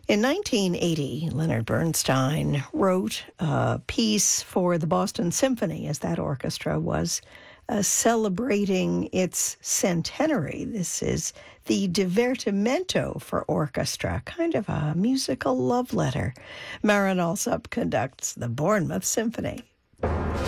In 1980, Leonard Bernstein wrote a piece for the Boston Symphony, as that orchestra was celebrating its centenary. This is the Divertimento for orchestra, kind of a musical love letter. Marin Alsop conducts the Bournemouth Symphony.